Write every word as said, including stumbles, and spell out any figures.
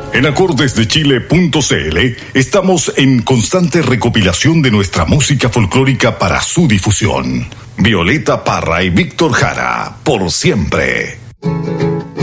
En acordes de chile punto c l estamos en constante recopilación de nuestra música folclórica para su difusión. Violeta Parra y Víctor Jara, por siempre.